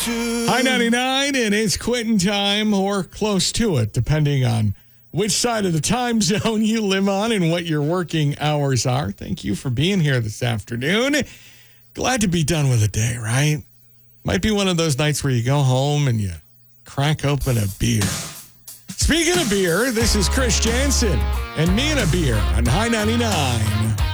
High 99, and it's quitting time or close to it, depending on which side of the time zone you live on and what your working hours are. Thank you for being here this afternoon. Glad to be done with the day, right? Might be one of those nights where you go home and you crack open a beer. Speaking of beer, this is Chris Jansen and Me and a Beer on High 99.